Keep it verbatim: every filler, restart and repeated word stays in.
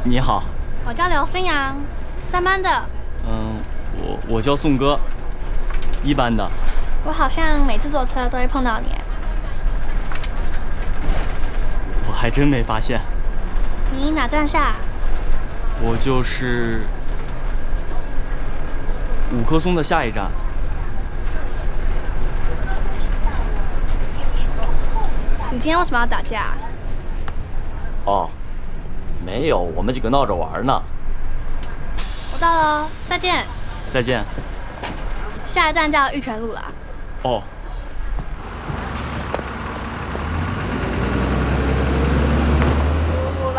你好， 我叫刘新阳，三班的。 嗯，我我叫宋哥，一班的。 我好像每次坐车都会碰到你。 我还真没发现。 你哪站下？ 我就是五棵松的下一站。 你今天为什么要打架？ 哦，没有，我们几个闹着玩呢。 我到了，再见。 再见。 下一站叫玉泉路啦。 哦。